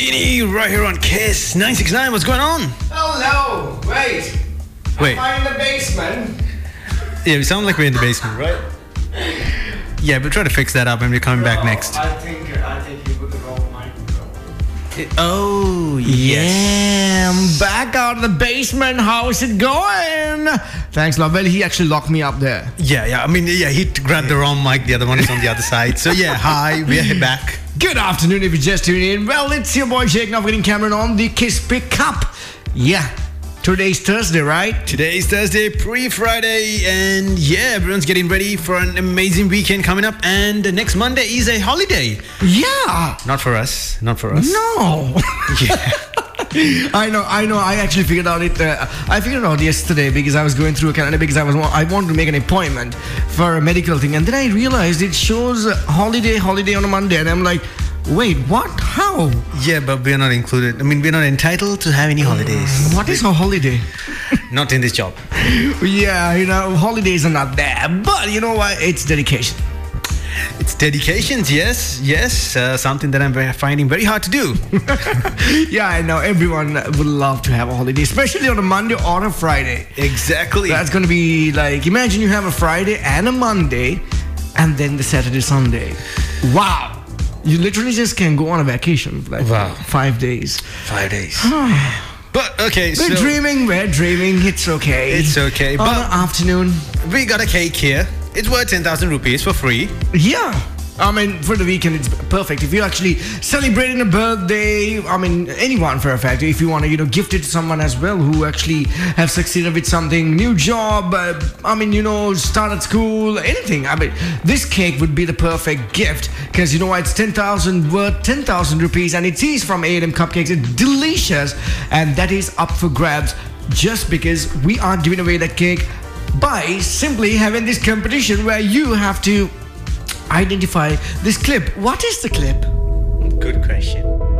Genie right here on Kiss 969. What's going on? Hello. Wait. Wait. Am I in the basement? Yeah, we sound like we're in the basement, right? Yeah, we'll try to fix that up and we're coming back next. I think you put the wrong microphone. Oh, yes. Yeah, I'm back out of the basement. How's it going? Thanks, love. Well, he actually locked me up there. Yeah. I mean, he grabbed the wrong mic. The other one is on the other side. So, yeah, hi. We're back. Good afternoon if you just tuned in. Well, it's your boy Jake now getting Cameron on the Kiss Pickup. Yeah, today's Thursday, right? Today's Thursday, pre-Friday, and yeah, everyone's getting ready for an amazing weekend coming up. And next Monday is a holiday. Yeah. Not for us. No. Yeah. I know. I actually figured out it. I figured it out yesterday because I was going through a calendar because I wanted to make an appointment for a medical thing, and then I realized it shows holiday on a Monday, and I'm like, wait, what? How? Yeah, but we're not included. I mean, we're not entitled to have any holidays. What is a holiday? Not in this job. Yeah, holidays are not there, but you know what? It's dedication. It's dedications, yes. Something that I'm finding very hard to do. Yeah, I know. Everyone would love to have a holiday, especially on a Monday or a Friday. Exactly. That's going to be like, imagine you have a Friday and a Monday, and then the Saturday, Sunday. Wow. You literally just can go on a vacation for like 5 days. 5 days. But, okay, We're dreaming. It's okay. It's okay. On an afternoon. We got a cake here. It's worth 10,000 rupees for free. Yeah. I mean, for the weekend, it's perfect. If you're actually celebrating a birthday, I mean, anyone for a fact, if you want to, gift it to someone as well who actually have succeeded with something, new job, started school, anything. I mean, this cake would be the perfect gift because, it's 10,000 worth 10,000 rupees and it is from A&M Cupcakes. It's delicious and that is up for grabs just because we are giving away that cake by simply having this competition where you have to identify this clip. What is the clip? Good question.